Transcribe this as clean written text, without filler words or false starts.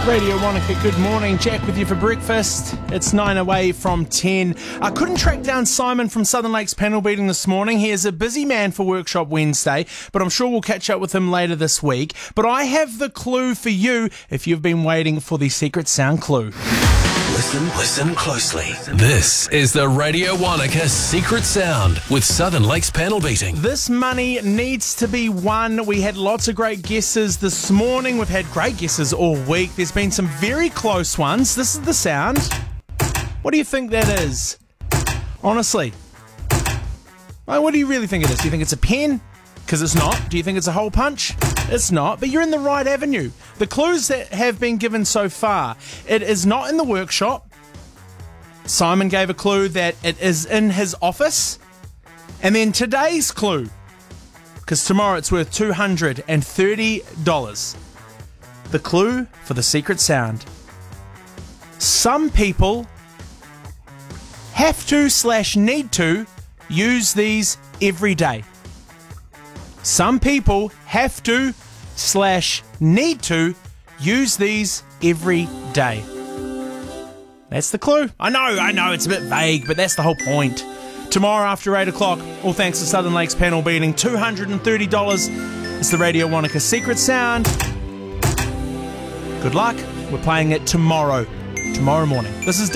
Radio Wanaka, good morning. Jack with you for breakfast. It's 9 away from 10. I couldn't track down Simon from Southern Lakes panel beating this morning. He is a busy man for Workshop Wednesday, but I'm sure we'll catch up with him later this week. But I have the clue for you if you've been waiting for the secret sound clue. Listen closely. This is the Radio Wanaka Secret Sound with Southern Lakes panel beating. This money needs to be won. We had lots of great guesses this morning. We've had great guesses all week. There's been some very close ones. This is the sound. What do you think that is? Honestly. What do you really think it is? Do you think it's a pen? Because it's not. Do you think it's a hole punch? It's not, but you're in the right avenue. The clues that have been given so far, it is not in the workshop. Simon gave a clue that it is in his office. And then today's clue, because tomorrow it's worth $230. The clue for the secret sound. Some people have to / need to use these every day. Some people have to / need to use these every day. That's the clue. I know, it's a bit vague, but that's the whole point. Tomorrow after 8 o'clock, all thanks to Southern Lakes panel beating, $230. It's the Radio Wanaka Secret Sound. Good luck. We're playing it tomorrow morning. This is